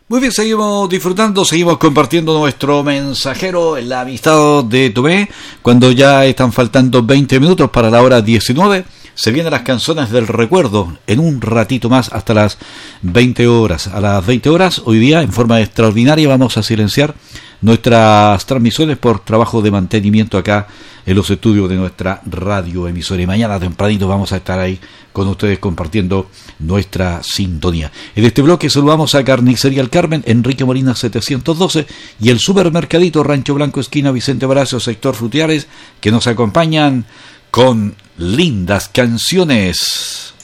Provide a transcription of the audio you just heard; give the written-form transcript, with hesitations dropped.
Muy bien, seguimos disfrutando, seguimos compartiendo nuestro mensajero en la amistad de Tomé. Cuando ya están faltando 20 minutos para la hora 19, se vienen las canciones del recuerdo en un ratito más hasta las 20 horas. A las 20 horas, hoy día, en forma extraordinaria, vamos a silenciar nuestras transmisiones por trabajo de mantenimiento acá en los estudios de nuestra radioemisora. Y mañana tempranito vamos a estar ahí con ustedes compartiendo nuestra sintonía. En este bloque saludamos a Carnicería El Carmen, Enrique Molina 712, y el Supermercadito Rancho Blanco, esquina Vicente Baracio, sector Frutiares, que nos acompañan con lindas canciones.